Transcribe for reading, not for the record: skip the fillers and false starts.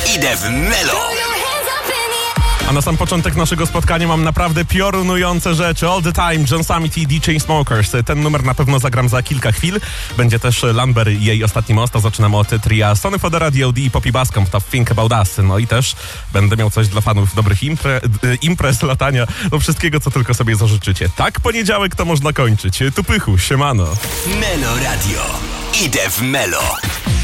Idę w Melo. A na sam początek naszego spotkania mam naprawdę piorunujące rzeczy. All the Time, John Summit i The Chainsmokers. Ten numer na pewno zagram za kilka chwil. Będzie też Lamber i jej ostatni most. Zaczynamy od tria Sony Fodera, D.O.D. i Poppy Bascom. To Think About Us. No i też będę miał coś dla fanów dobrych imprez, latania, no wszystkiego, co tylko sobie zażyczycie. Tak, poniedziałek to można kończyć. Tu Pychu, siemano. Melo Radio. Idę w Melo.